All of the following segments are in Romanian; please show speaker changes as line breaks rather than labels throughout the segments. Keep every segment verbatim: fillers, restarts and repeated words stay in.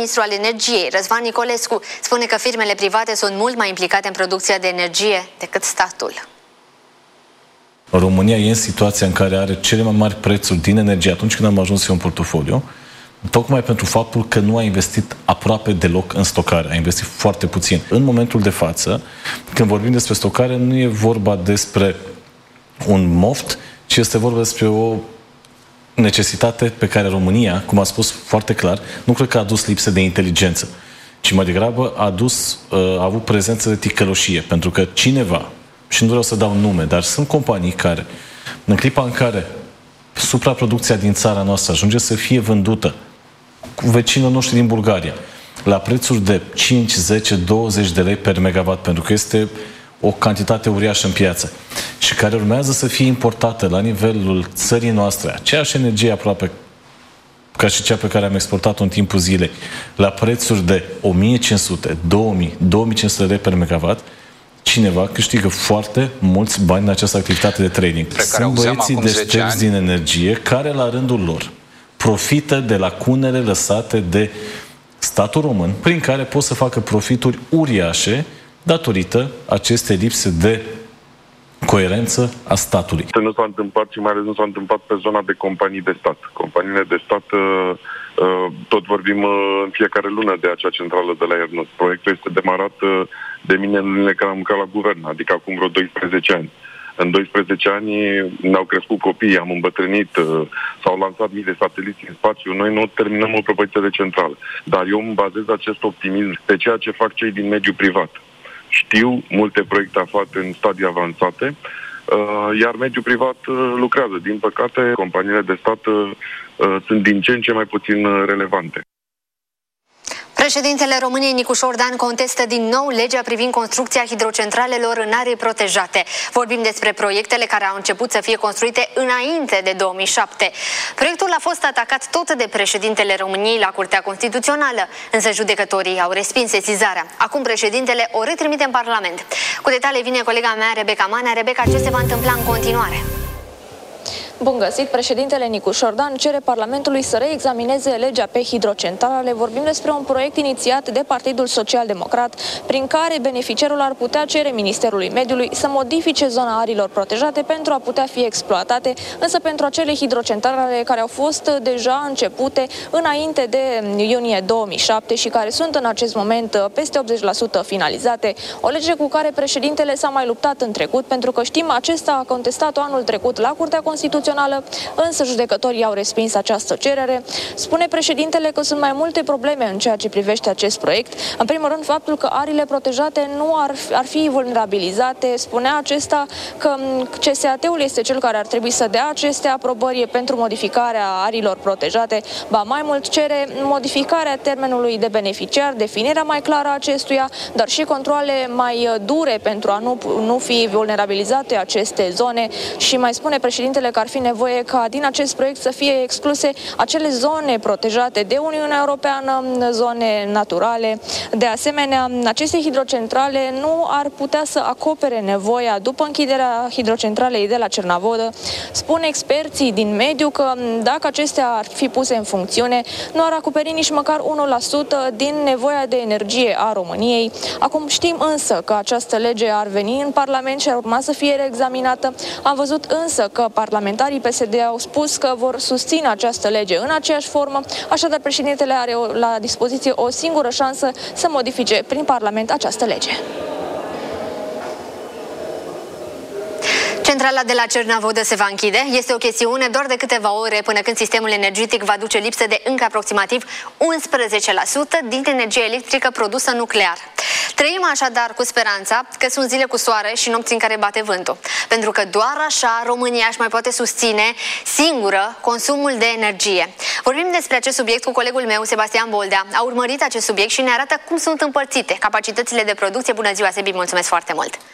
ministru al energiei, Răzvan Nicolescu, spune că firmele private sunt mult mai implicate în producția de energie decât statul.
România e în situația în care are cele mai mari prețuri din energie atunci când am ajuns eu în portofoliu, tocmai pentru faptul că nu a investit aproape deloc în stocare, a investit foarte puțin. În momentul de față, când vorbim despre stocare, nu e vorba despre un moft, ci este vorba despre o necesitate pe care România, cum a spus foarte clar, nu cred că a adus lipsă de inteligență, ci mai degrabă a adus, a avut prezență de ticăloșie, pentru că cineva, și nu vreau să dau nume, dar sunt companii care, în clipa în care supraproducția din țara noastră ajunge să fie vândută cu vecinul nostru din Bulgaria, la prețuri de cinci, zece, douăzeci de lei per megawatt, pentru că este o cantitate uriașă în piață, și care urmează să fie importată la nivelul țării noastre, aceeași energie aproape ca și cea pe care am exportat-o în timpul zilei, la prețuri de o mie cinci sute, două mii, două mii cinci sute de lei per megawatt, cineva câștigă foarte mulți bani în această activitate de trading. Sunt băieții deștepți din energie care, la rândul lor, profită de lacunele lăsate de statul român, prin care pot să facă profituri uriașe datorită acestei lipse de coerență a statului.
Nu s-a întâmplat și mai ales nu s-a întâmplat pe zona de companii de stat. Companiile de stat, tot vorbim în fiecare lună de acea centrală de la Iernut. Proiectul este demarat de mine în lunile care am lucrat la guvern, adică acum vreo doisprezece ani. În doisprezece ani ne-au crescut copiii, am îmbătrânit, s-au lansat mii de sateliți în spațiu, noi nu terminăm o propoziție de centrală. Dar eu îmi bazez acest optimism pe ceea ce fac cei din mediul privat. Știu multe proiecte aflate în stadii avansate, iar mediul privat lucrează. Din păcate, companiile de stat sunt din ce în ce mai puțin relevante.
Președintele României, Nicu Șordan, contestă din nou legea privind construcția hidrocentralelor în arii protejate. Vorbim despre proiectele care au început să fie construite înainte de două mii șapte. Proiectul a fost atacat tot de președintele României la Curtea Constituțională, însă judecătorii au respins sesizarea. Acum președintele o retrimite în Parlament. Cu detalii vine colega mea, Rebecca Manea. Rebecca, ce se va întâmpla în continuare?
Bun găsit, președintele Nicu Șordan cere Parlamentului să reexamineze legea pe hidrocentrale. Vorbim despre un proiect inițiat de Partidul Social-Democrat, prin care beneficiarul ar putea cere Ministerului Mediului să modifice zona arilor protejate pentru a putea fi exploatate, însă pentru acele hidrocentrale care au fost deja începute înainte de iunie două mii șapte și care sunt în acest moment peste optzeci la sută finalizate. O lege cu care președintele s-a mai luptat în trecut, pentru că știm, acesta a contestat-o anul trecut la Curtea Constituțională, însă judecătorii au respins această cerere. Spune președintele că sunt mai multe probleme în ceea ce privește acest proiect. În primul rând, faptul că arile protejate nu ar, ar fi vulnerabilizate. Spunea acesta că C S A T-ul este cel care ar trebui să dea aceste aprobări pentru modificarea arilor protejate. Ba mai mult, cere modificarea termenului de beneficiar, definirea mai clară a acestuia, dar și controale mai dure pentru a nu, nu fi vulnerabilizate aceste zone. Și mai spune președintele că ar fi nevoie ca din acest proiect să fie excluse acele zone protejate de Uniunea Europeană, zone naturale. De asemenea, aceste hidrocentrale nu ar putea să acopere nevoia după închiderea hidrocentralei de la Cernavodă. Spun experții din mediu că dacă acestea ar fi puse în funcțiune, nu ar acoperi nici măcar unu la sută din nevoia de energie a României. Acum știm însă că această lege ar veni în Parlament și ar urma să fie reexaminată. Am văzut însă că parlamentarii P S D au spus că vor susține această lege în aceeași formă, așadar președintele are la dispoziție o singură șansă să modifice prin Parlament această lege.
Centrala de la Cernavodă se va închide. Este o chestiune doar de câteva ore până când sistemul energetic va duce lipsă de încă aproximativ unsprezece la sută din energia electrică produsă nuclear. Trăim așadar cu speranța că sunt zile cu soare și nopți în care bate vântul. Pentru că doar așa România își mai poate susține singură consumul de energie. Vorbim despre acest subiect cu colegul meu, Sebastian Boldea. A urmărit acest subiect și ne arată cum sunt împărțite capacitățile de producție. Bună ziua, Sebi, mulțumesc foarte mult!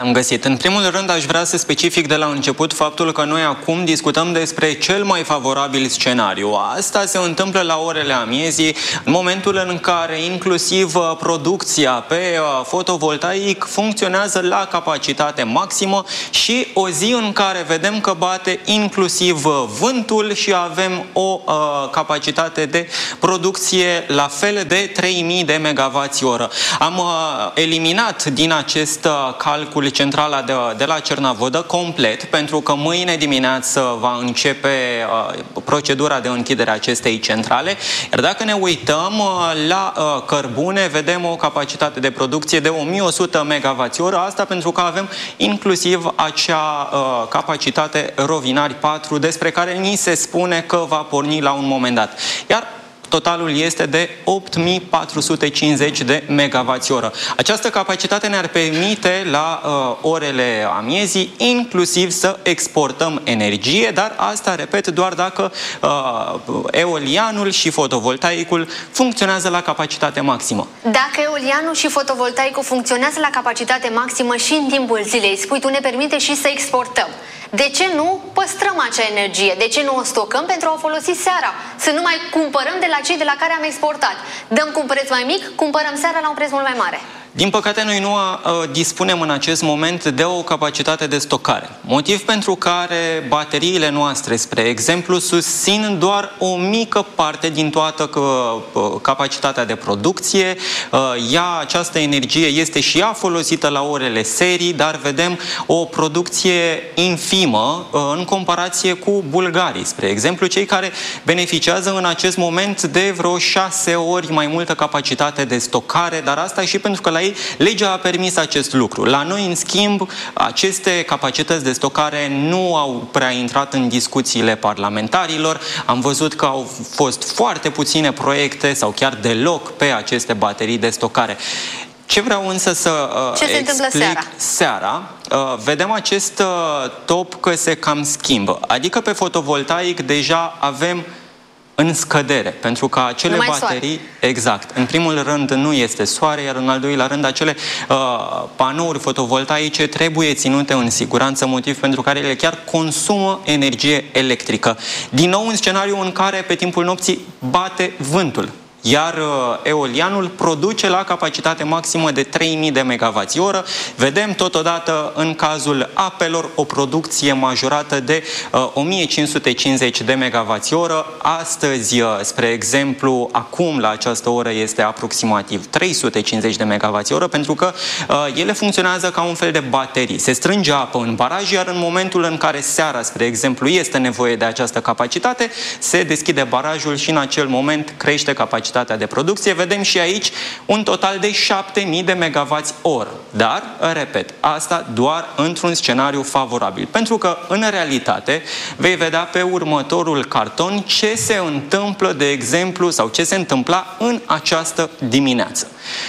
Am găsit. În primul rând, aș vrea să specific de la început faptul că noi acum discutăm despre cel mai favorabil scenariu. Asta se întâmplă la orele amiezii, în momentul în care inclusiv producția pe fotovoltaic funcționează la capacitate maximă și o zi în care vedem că bate inclusiv vântul și avem o uh, capacitate de producție la fel de trei mii de megawați oră. Am uh, eliminat din acest uh, calcul centrala de, de la Cernavodă complet, pentru că mâine dimineață va începe uh, procedura de închidere a acestei centrale. Iar dacă ne uităm uh, la uh, cărbune, vedem o capacitate de producție de o mie o sută megawați oră, asta pentru că avem inclusiv acea uh, capacitate Rovinari patru, despre care ni se spune că va porni la un moment dat. Iar totalul este de opt mii patru sute cincizeci de megawați oră. Această capacitate ne-ar permite la uh, orele amiezii inclusiv să exportăm energie, dar asta, repet, doar dacă uh, eolianul și fotovoltaicul funcționează la capacitate maximă.
Dacă eolianul și fotovoltaicul funcționează la capacitate maximă și în timpul zilei, spui tu, ne permite și să exportăm. De ce nu păstrăm acea energie? De ce nu o stocăm pentru a o folosi seara? Să nu mai cumpărăm de la cei de la care am exportat. Dăm cu un preț mai mic, cumpărăm seara la un preț mult mai mare.
Din păcate, noi nu a, a, dispunem în acest moment de o capacitate de stocare. Motiv pentru care bateriile noastre, spre exemplu, susțin doar o mică parte din toată capacitatea de producție. Ea, această energie este și ea folosită la orele serii, dar vedem o producție infimă în comparație cu bulgarii, spre exemplu, cei care beneficiază în acest moment de vreo șase ori mai multă capacitate de stocare, dar asta și pentru că la ei legea a permis acest lucru. La noi, în schimb, aceste capacități de stocare nu au prea intrat în discuțiile parlamentarilor. Am văzut că au fost foarte puține proiecte sau chiar deloc pe aceste baterii de stocare. Ce vreau însă să uh,
Ce se
explic
întâmplă seara?
seara uh, vedem acest uh, top că se cam schimbă. Adică pe fotovoltaic deja avem în scădere, pentru că acele
Numai
baterii,
soare.
exact, în primul rând nu este soare, iar în al doilea rând acele uh, panouri fotovoltaice trebuie ținute în siguranță, motiv pentru care ele chiar consumă energie electrică. Din nou un scenariu în care pe timpul nopții bate vântul, iar uh, eolianul produce la capacitate maximă de trei mii de megawați oră. Vedem totodată în cazul apelor o producție majorată de uh, o mie cinci sute cincizeci de megawați oră. Astăzi, uh, spre exemplu, acum la această oră este aproximativ trei sute cincizeci de megawați oră, pentru că uh, ele funcționează ca un fel de baterii. Se strânge apă în baraj, iar în momentul în care seara, spre exemplu, este nevoie de această capacitate, se deschide barajul și în acel moment crește capacitatea de producție. Vedem și aici un total de șapte mii de megawați oră. Dar, repet, asta doar într-un scenariu favorabil. Pentru că, în realitate, vei vedea pe următorul carton ce se întâmplă, de exemplu, sau ce se întâmpla în această dimineață.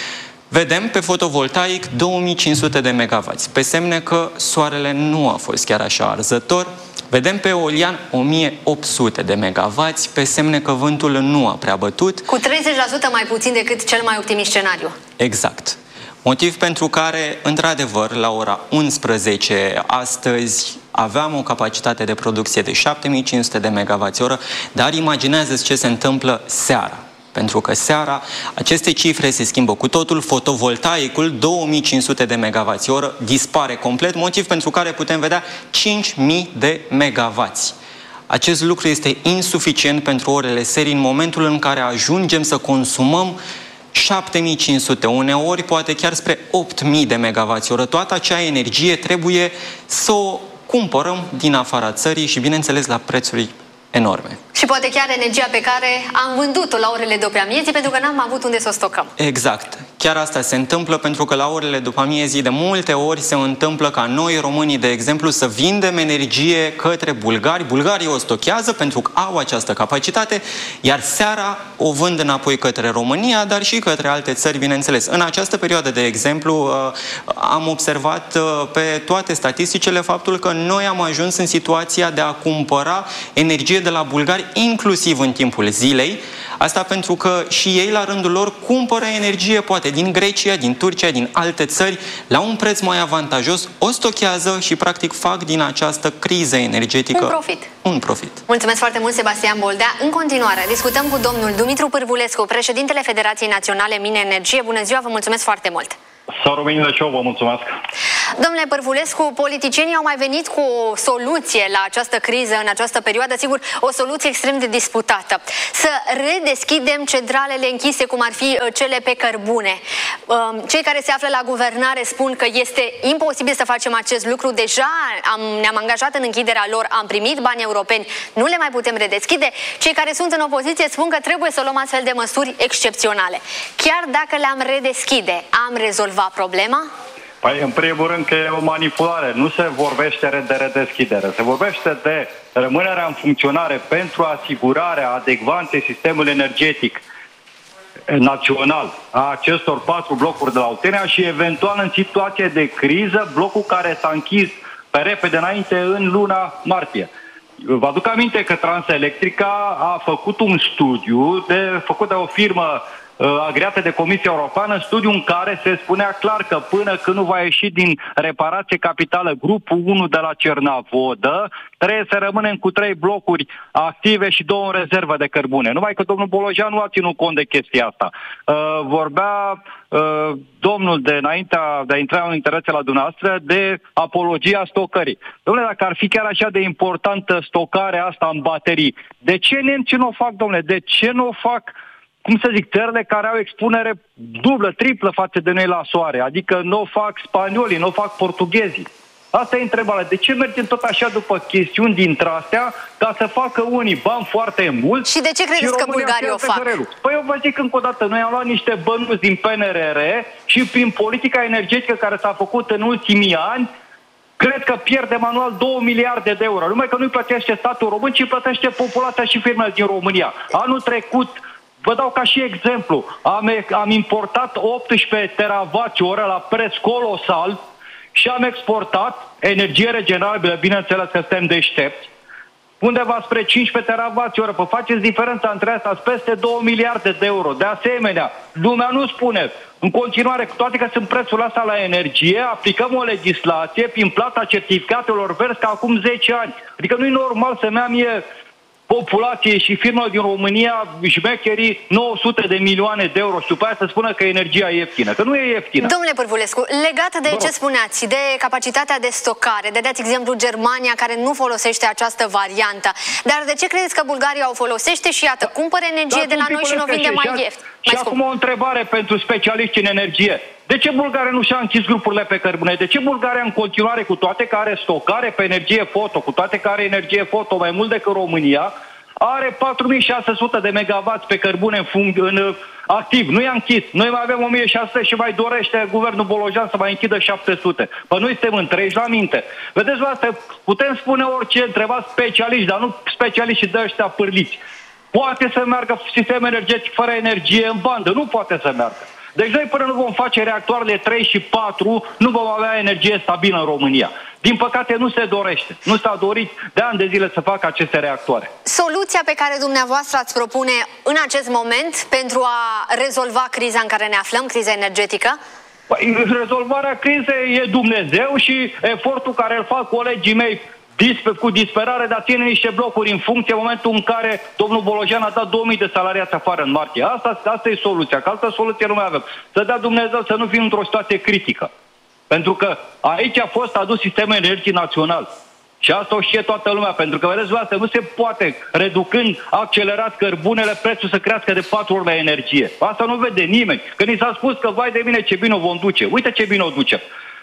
Vedem pe fotovoltaic două mii cinci sute de megawați, pe semne că soarele nu a fost chiar așa arzător. Vedem pe eolian o mie opt sute de megawați, pe semne că vântul nu a prea bătut.
Cu treizeci la sută mai puțin decât cel mai optimist scenariu.
Exact. Motiv pentru care, într-adevăr, la ora unsprezece astăzi aveam o capacitate de producție de șapte mii cinci sute de megawați oră, dar imaginează-ți ce se întâmplă seara. Pentru că seara aceste cifre se schimbă cu totul, fotovoltaicul două mii cinci sute de megawați oră dispare complet, motiv pentru care putem vedea cinci mii de megawați. Acest lucru este insuficient pentru orele serii în momentul în care ajungem să consumăm șapte mii cinci sute, uneori poate chiar spre opt mii de megawați oră. Toată acea energie trebuie să o cumpărăm din afara țării și, bineînțeles, la prețuri enorme.
Și poate chiar energia pe care am vândut-o la orele după amiezii pentru că n-am avut unde să o stocăm.
Exact. Chiar asta se întâmplă pentru că la orele după amiezii de multe ori se întâmplă ca noi, românii, de exemplu, să vindem energie către bulgari. Bulgarii o stochează pentru că au această capacitate, iar seara o vând înapoi către România, dar și către alte țări, bineînțeles. În această perioadă, de exemplu, am observat pe toate statisticile faptul că noi am ajuns în situația de a cumpăra energie de la bulgari inclusiv în timpul zilei. Asta pentru că și ei, la rândul lor, cumpără energie, poate din Grecia, din Turcia, din alte țări, la un preț mai avantajos, o stochează și, practic, fac din această criză energetică
un profit.
Un profit.
Mulțumesc foarte mult, Sebastian Boldea. În continuare, discutăm cu domnul Dumitru Pârvulescu, președintele Federației Naționale Mine Energie. Bună ziua, vă mulțumesc foarte mult!
Să rămâneți și eu, vă mulțumesc!
Domnule Pârvulescu, politicienii au mai venit cu o soluție la această criză, în această perioadă, sigur, o soluție extrem de disputată. Să redeschidem centralele închise, cum ar fi cele pe cărbune. Cei care se află la guvernare spun că este imposibil să facem acest lucru. Deja am, ne-am angajat în închiderea lor, am primit bani europeni, nu le mai putem redeschide. Cei care sunt în opoziție spun că trebuie să luăm astfel de măsuri excepționale. Chiar dacă le-am redeschide, am rezolvat problema?
Păi, în primul rând că e o manipulare. Nu se vorbește de redeschidere. Se vorbește de rămânerea în funcționare pentru asigurarea adecvanței sistemului energetic național a acestor patru blocuri de la Oltenia și eventual în situație de criză, blocul care s-a închis pe repede înainte în luna martie. Vă aduc aminte că Transelectrica a făcut un studiu de, făcut de o firmă agreată de Comisia Europeană, studiu în care se spunea clar că până când nu va ieși din reparație capitală grupul unu de la Cernavodă, trebuie să rămânem cu trei blocuri active și două în rezervă de cărbune. Numai că domnul Bolojan nu a ținut cont de chestia asta. Vorbea domnul de înaintea de a intra în interese la dumneavoastră de apologia stocării. Domnule, dacă ar fi chiar așa de importantă stocarea asta în baterii, de ce nemții nu o fac, domnule? De ce nu o fac, cum să zic, țările care au expunere dublă, triplă față de noi la soare? Adică nu o fac spaniolii, nu o fac portughezii. Asta e întrebarea. De ce mergem tot așa după chestiuni dintre astea ca să facă unii bani foarte mulți?
Și de ce credeți că bulgarii o fac?
Păi eu vă zic încă o dată, noi am luat niște bănuți din P N R R și prin politica energetică care s-a făcut în ultimii ani, cred că pierdem anual două miliarde de euro. Numai că nu-i plătește statul român, ci plătește populația și firmele din România. Anul trecut, vă dau ca și exemplu, am, am importat optsprezece teravați oră la preț colosal și am exportat energie regenerabilă, bineînțeles că suntem deștepți, undeva spre cincisprezece teravați oră. Păi faceți diferența între asta, peste două miliarde de euro. De asemenea, lumea nu spune, în continuare, cu toate că sunt prețul ăsta la energie, aplicăm o legislație prin plata certificatelor verzi ca acum zece ani. Adică nu e normal să-mi am mie populație și firmele din România șmecherii nouă sute de milioane de euro și după aia să spună că energia e ieftină, că nu e ieftină.
Domnule Pârvulescu, legat de ce spuneați, de capacitatea de stocare, de dați exemplu Germania care nu folosește această variantă, dar de ce credeți că Bulgaria o folosește și iată, cumpără energie de la noi și nu vinde mai ieftin?
Și acum o întrebare pentru specialiști în energie. De ce Bulgaria nu și-a închis grupurile pe cărbune? De ce Bulgaria în continuare, cu toate că are stocare pe energie foto, cu toate că are energie foto mai mult decât România, are patru mii șase sute de megawatts pe cărbune în, func- în activ? Nu i-a închis. Noi mai avem o mie șase sute și mai dorește guvernul Bolojan să mai închidă șapte sute. Păi noi suntem întregi la minte. Vedeți, asta putem spune orice, întrebați specialiști, dar nu specialiști de ăștia pârliți. Poate să meargă sistemul energetic fără energie în bandă? Nu poate să meargă. Deci noi până nu vom face reactoarele trei și patru, nu vom avea energie stabilă în România. Din păcate nu se dorește. Nu s-a dorit de ani de zile să facă aceste reactoare.
Soluția pe care dumneavoastră ați propune în acest moment pentru a rezolva criza în care ne aflăm, criza energetică?
Păi, rezolvarea crizei e Dumnezeu și efortul care îl fac colegii mei cu disperare, dar ține niște blocuri în funcție în momentul în care domnul Bolojan a dat două mii de salariați afară în martie. Asta, asta e soluția, că altă soluție nu mai avem. Să dea Dumnezeu să nu fim într-o situație critică. Pentru că aici a fost adus sistemul energetic național. Și asta o știe toată lumea, pentru că, vedeți, asta nu se poate, reducând accelerat cărbunele, prețul să crească de patru ori la energie. Asta nu vede nimeni. Că ni s-a spus că, vai de mine, ce bine o vom duce. Uite ce bine o ducem.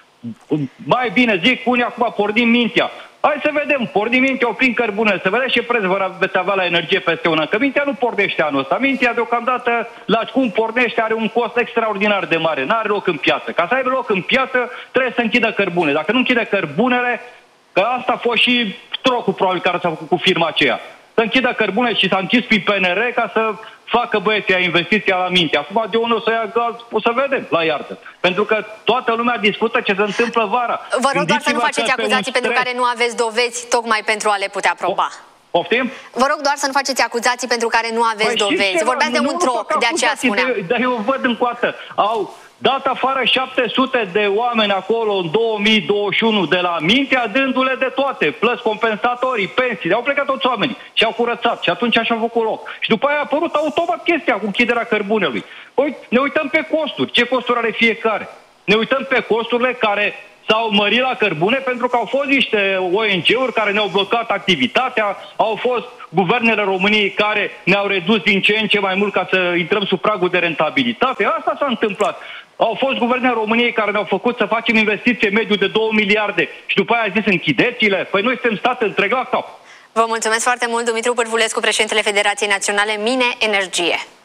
Mai bine, zic unii acum, pornim mintea. Hai să vedem, pornim mintea, oprim cărbunele, să vedem ce preț veți avea la energie peste un an. Că mintea nu pornește anul ăsta. Mintea deocamdată, la cum pornește, are un cost extraordinar de mare. N-are loc în piață. Ca să aibă loc în piață, trebuie să închidă cărbune. Dacă nu închide cărbunele, că asta a fost și trocul probabil care s-a făcut cu firma aceea. Să închidă cărbune și s-a închis prin P N R ca să facă băieții investiția la minte. Acum de unul să ia gaz, o să vedem la iartă. Pentru că toată lumea discută ce se întâmplă vara.
Vă rog doar să nu faceți acuzații pentru care nu aveți dovezi, tocmai pentru a le putea proba.
Poftim?
Vă rog doar să nu faceți acuzații pentru care nu aveți păi dovezi. Vorbeați de un troc, de aceea spuneam.
De, dar eu văd încoată. Au dat afară șapte sute de oameni acolo în două mii douăzeci și unu de la Mintea, dându-le de toate, plăți compensatorii, pensii. Au plecat toți oamenii și au curățat și atunci așa a făcut loc. Și după aia a apărut automat chestia cu închiderea cărbunelui. Păi ne uităm pe costuri. Ce costuri are fiecare? Ne uităm pe costurile care s-au mărit la cărbune pentru că au fost niște O N G-uri care ne-au blocat activitatea, au fost guvernele României care ne-au redus din ce în ce mai mult ca să intrăm sub pragul de rentabilitate. Asta s-a întâmplat. Au fost guvernele României care ne-au făcut să facem investiții mediu de două miliarde și după aia a zis închideți-le. Păi noi suntem stat întreg la cap.
Vă mulțumesc foarte mult, Dumitru Pârvulescu, președintele Federației Naționale Mine Energie.